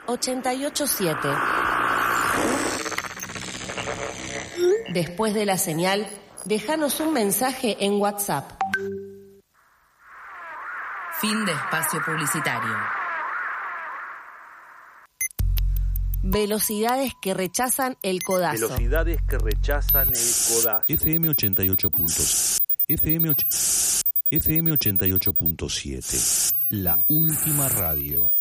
887. Después de la señal, déjanos un mensaje en WhatsApp. Fin de espacio publicitario. Velocidades que rechazan el codazo. Velocidades que rechazan el codazo. FM 88 puntos. FM 88.7. La última radio.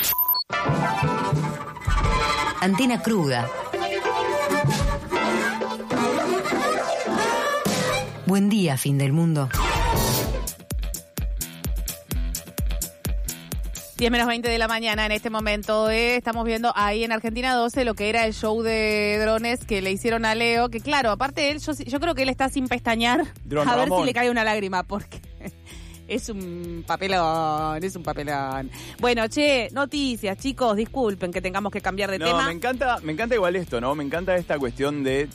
Antena cruda. Buen día, fin del mundo. 10:20 de la mañana en este momento. Estamos viendo ahí en Argentina 12 lo que era el show de drones que le hicieron a Leo. Que claro, aparte él, yo creo que él está sin pestañear. Dron a ver Ramón. si le cae una lágrima, porque es un papelón, es un papelón. Bueno, noticias, chicos, disculpen que tengamos que cambiar de tema. Me encanta igual esto, ¿no? Me encanta esta cuestión de,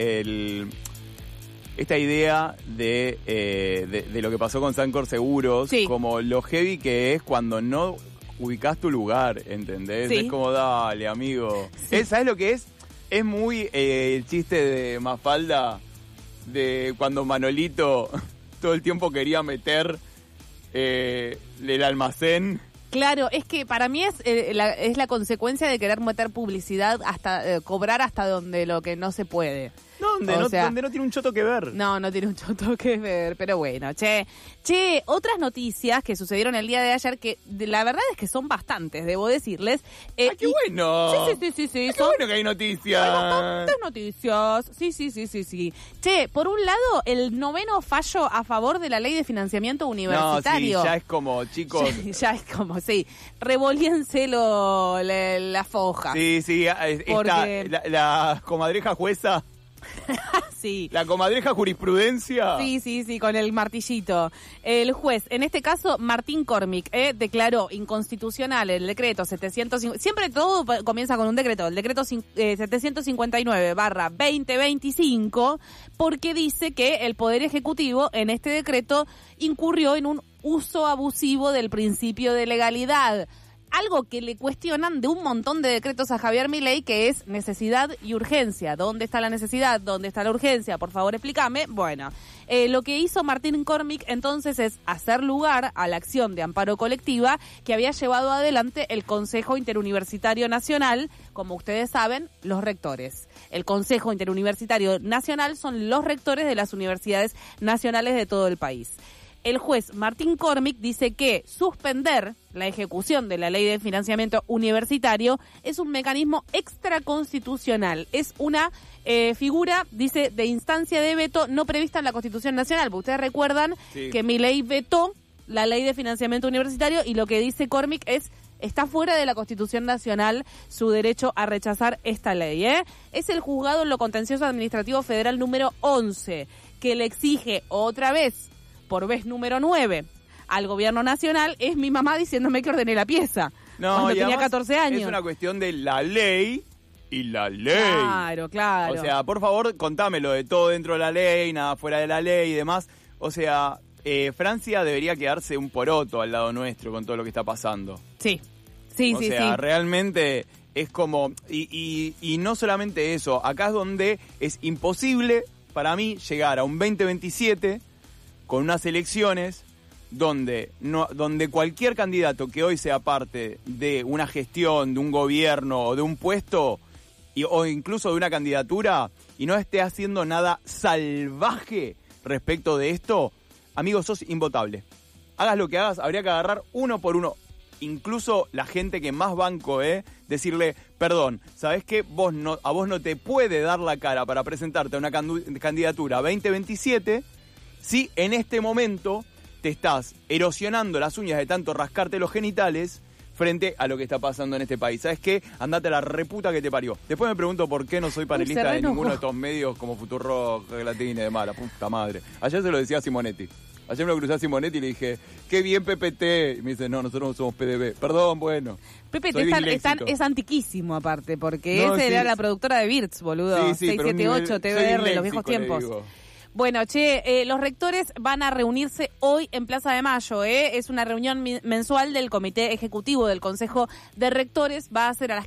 esta idea de lo que pasó con Sancor Seguros, Sí. como lo heavy que es cuando no ubicás tu lugar, ¿entendés? Sí. Es como, dale, amigo. Sí. ¿Sabes lo que es? Es muy el chiste de Mafalda, de cuando Manolito todo el tiempo quería meter el almacén. Claro, es que para mí es la consecuencia de querer meter publicidad hasta cobrar hasta donde lo que no se puede. Donde no tiene un choto que ver. No tiene un choto que ver, pero bueno, otras noticias que sucedieron el día de ayer que la verdad es que son bastantes, debo decirles. ¡Qué bueno! Sí. ¡Qué bueno que hay noticias! Hay bastantes noticias. Sí. Por un lado, el 9º fallo a favor de la ley de financiamiento universitario. No, sí, ya es como, chicos. Ya es como, sí. Revolíenselo la foja. Sí, Porque- la comadreja jueza. Sí. La comadreja jurisprudencia. Sí, con el martillito. El juez, en este caso, Martín Cormick, declaró inconstitucional el decreto 750. Siempre todo comienza con un decreto. El decreto 759/2025, porque dice que el Poder Ejecutivo en este decreto incurrió en un uso abusivo del principio de legalidad. Algo que le cuestionan de un montón de decretos a Javier Milei, que es necesidad y urgencia. ¿Dónde está la necesidad? ¿Dónde está la urgencia? Por favor, explícame. Bueno, lo que hizo Martín Cormick entonces es hacer lugar a la acción de amparo colectiva que había llevado adelante el Consejo Interuniversitario Nacional, como ustedes saben, los rectores. El Consejo Interuniversitario Nacional son los rectores de las universidades nacionales de todo el país. El juez Martín Cormick dice que suspender la ejecución de la ley de financiamiento universitario es un mecanismo extraconstitucional. Es una figura, dice, de instancia de veto no prevista en la Constitución Nacional. Porque ustedes recuerdan que Milei vetó la ley de financiamiento universitario y lo que dice Cormick es: está fuera de la Constitución Nacional su derecho a rechazar esta ley. Es el juzgado en lo contencioso administrativo federal número 11 que le exige otra vez, por vez número 9, al gobierno nacional. Es mi mamá diciéndome que ordené la pieza cuando tenía 14 años. Es una cuestión de la ley y la ley. Claro. O sea, por favor, contámelo de todo dentro de la ley, nada fuera de la ley y demás. O sea, Francia debería quedarse un poroto al lado nuestro con todo lo que está pasando. Sí. O sea, realmente es como... Y no solamente eso, acá es donde es imposible para mí llegar a un 2027... con unas elecciones donde cualquier candidato que hoy sea parte de una gestión, de un gobierno o de un puesto o incluso de una candidatura y no esté haciendo nada salvaje respecto de esto, amigo, sos invotable. Hagas lo que hagas, habría que agarrar uno por uno. Incluso la gente que más banco, decirle, perdón, ¿sabés qué? A vos no te puede dar la cara para presentarte a una candidatura 2027... si en este momento te estás erosionando las uñas de tanto rascarte los genitales frente a lo que está pasando en este país. ¿Sabes qué? Andate a la reputa que te parió. Después me pregunto por qué no soy panelista de ninguno de estos medios como Futurock, Latina y demás. La puta madre. Ayer se lo decía a Simonetti. Ayer me lo crucé a Simonetti y le dije, qué bien PPT. Y me dice, no, nosotros no somos PDB. Perdón, bueno. PPT es antiquísimo aparte, porque esa era la productora de Birds, boludo. Sí, 678, TVR, los viejos tiempos. Bueno, los rectores van a reunirse hoy en Plaza de Mayo, Es una reunión mensual del Comité Ejecutivo del Consejo de Rectores. Va a ser a las